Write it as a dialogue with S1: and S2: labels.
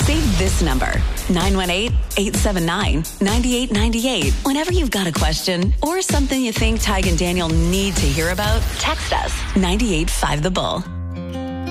S1: Save this number, 918-879-9898. Whenever you've got a question or something you think Tig and Daniel need to hear about, text us 98.5 The Bull.